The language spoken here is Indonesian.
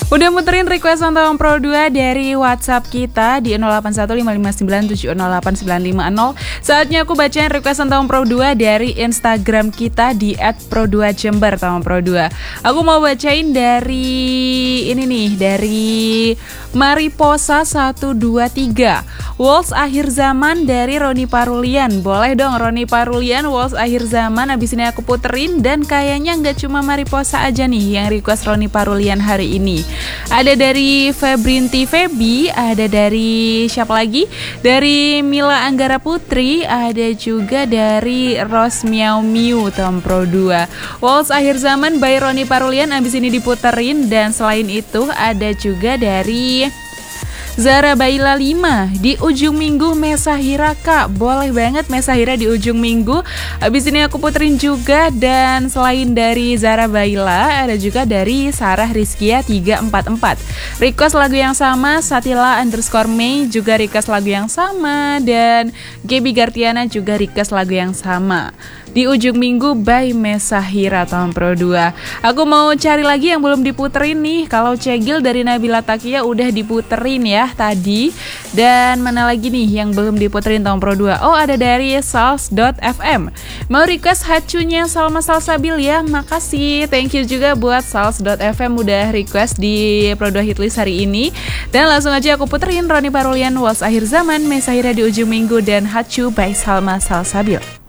Udah muterin request Tahun Pro 2 dari WhatsApp kita di 081559708950. Saatnya aku bacain request Tahun Pro 2 dari Instagram kita di @pro2jember Tahun Pro 2. Aku mau bacain dari ini nih, dari Mariposa 123. Waltz Akhir Zaman dari Roni Parulian. Boleh dong Roni Parulian, Waltz Akhir Zaman. Abis ini aku puterin dan kayaknya nggak cuma Mariposa aja nih yang request Roni Parulian hari ini. Ada dari Febrinti Febi, ada dari siapa lagi? Dari Mila Anggara Putri, ada juga dari Ros Miau Miu Tahun Pro 2. Waltz Akhir Zaman by Roni Parulian abis ini diputerin. Dan selain itu ada juga dari Zara Baila 5 di ujung minggu Mesahira Kak. Boleh banget Mesahira di ujung minggu. Habis ini aku puterin juga. Dan selain dari Zara Baila ada juga dari Sarah Rizkia 344. Request lagu yang sama. Satila_May juga request lagu yang sama. Dan Gaby Gartiana juga request lagu yang sama. Di ujung minggu by Mesahira Tahun Pro 2. Aku mau cari lagi yang belum diputerin nih. Kalau Cegil dari Nabila Takia udah diputerin ya tadi. Dan mana lagi nih yang belum diputerin Tahun Pro 2? Oh, ada dari Sals.fm. Mau request hacunya Salma Salsabil ya. Makasih. Thank you juga buat Sals.fm udah request di Pro 2 Hitlist hari ini. Dan langsung aja aku puterin Roni Parulian, Waltz Akhir Zaman, Mesahira di ujung minggu, dan Hacu by Salma Salsabil.